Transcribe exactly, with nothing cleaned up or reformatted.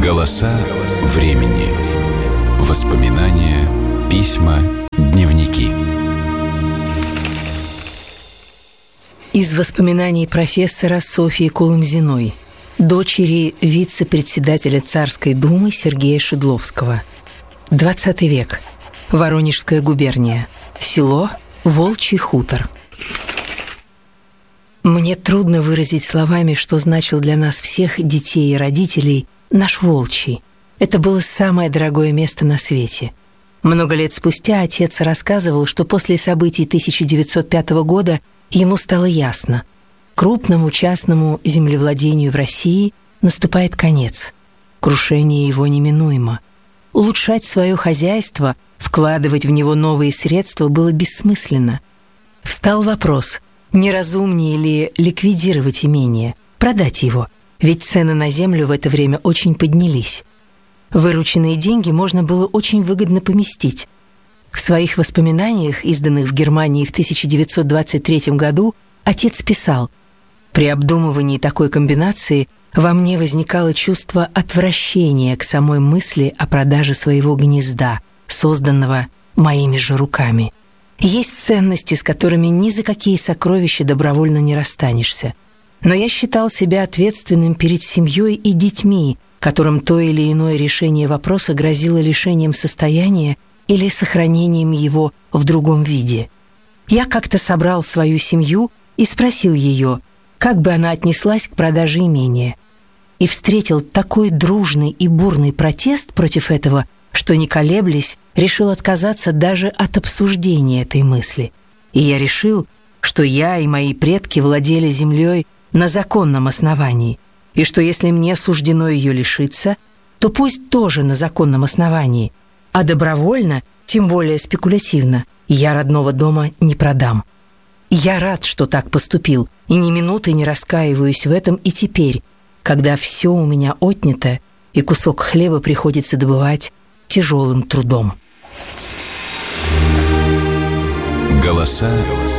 Голоса времени. Воспоминания, письма, дневники. Из воспоминаний профессора Софьи Куломзиной, дочери вице-председателя Царской думы Сергея Шедловского. двадцатый век. Воронежская губерния. Село Волчий хутор. Мне трудно выразить словами, что значил для нас всех, детей и родителей, наш Волчий. Это было самое дорогое место на свете. Много лет спустя отец рассказывал, что после событий тысяча девятьсот пятого года ему стало ясно: крупному частному землевладению в России наступает конец. Крушение его неминуемо. Улучшать свое хозяйство, вкладывать в него новые средства было бессмысленно. Встал вопрос: не разумнее ли ликвидировать имение, продать его? Ведь цены на землю в это время очень поднялись. Вырученные деньги можно было очень выгодно поместить. В своих воспоминаниях, изданных в Германии в тысяча девятьсот двадцать третьем году, отец писал: «При обдумывании такой комбинации во мне возникало чувство отвращения к самой мысли о продаже своего гнезда, созданного моими же руками. Есть ценности, с которыми ни за какие сокровища добровольно не расстанешься. Но я считал себя ответственным перед семьей и детьми, которым то или иное решение вопроса грозило лишением состояния или сохранением его в другом виде. Я как-то собрал свою семью и спросил ее, как бы она отнеслась к продаже имения. И встретил такой дружный и бурный протест против этого, что, не колеблясь, решил отказаться даже от обсуждения этой мысли. И я решил, что я и мои предки владели землей на законном основании, и что если мне суждено ее лишиться, то пусть тоже на законном основании, а добровольно, тем более спекулятивно, я родного дома не продам. Я рад, что так поступил, и ни минуты не раскаиваюсь в этом и теперь, когда все у меня отнято, и кусок хлеба приходится добывать тяжелым трудом». Голоса